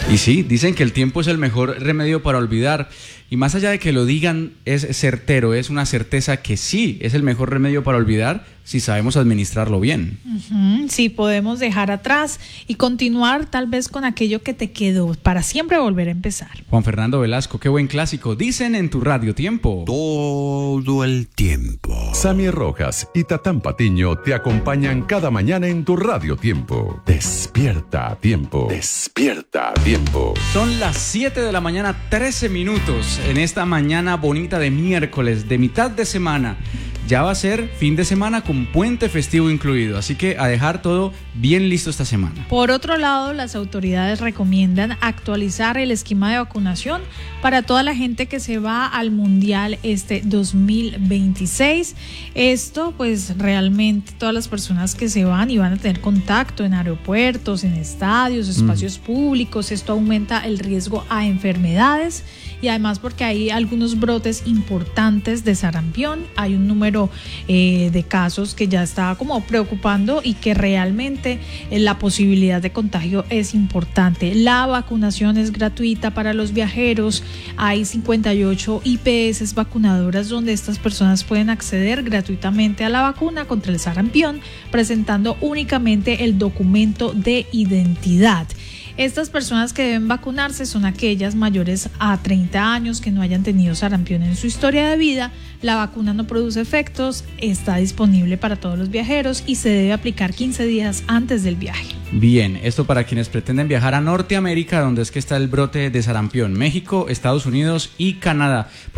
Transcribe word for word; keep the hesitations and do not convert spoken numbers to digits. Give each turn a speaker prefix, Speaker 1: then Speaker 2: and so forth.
Speaker 1: Y sí, dicen que el tiempo es el mejor remedio para olvidar. Y más allá de que lo digan, es certero, es una certeza que sí, es el mejor remedio para olvidar si sabemos administrarlo bien.
Speaker 2: Uh-huh, sí, podemos dejar atrás y continuar tal vez con aquello que te quedó para siempre volver a empezar.
Speaker 1: Juan Fernando Velasco, qué buen clásico. Dicen en tu radio tiempo.
Speaker 3: Todo el tiempo.
Speaker 4: Sammy Rojas y Tatán Patiño te acompañan cada mañana en tu radio tiempo. Despierta a tiempo. Despierta a tiempo.
Speaker 1: Son las siete de la mañana, trece minutos. En esta mañana bonita de miércoles, de mitad de semana. Ya va a ser fin de semana con puente festivo incluido, así que a dejar todo bien listo esta semana.
Speaker 2: Por otro lado, las autoridades recomiendan actualizar el esquema de vacunación para toda la gente que se va al Mundial este dos mil veintiséis. Esto, pues realmente todas las personas que se van y van a tener contacto en aeropuertos, en estadios, espacios mm. públicos, esto aumenta el riesgo a enfermedades y además porque hay algunos brotes importantes de sarampión, hay un número Eh, de casos que ya está como preocupando y que realmente eh, la posibilidad de contagio es importante. La vacunación es gratuita para los viajeros, hay cincuenta y ocho I P S vacunadoras donde estas personas pueden acceder gratuitamente a la vacuna contra el sarampión presentando únicamente el documento de identidad. Estas personas que deben vacunarse son aquellas mayores a treinta años que no hayan tenido sarampión en su historia de vida. La vacuna no produce efectos, está disponible para todos los viajeros y se debe aplicar quince días antes del viaje.
Speaker 1: Bien, esto para quienes pretenden viajar a Norteamérica, donde es que está el brote de sarampión, México, Estados Unidos y Canadá.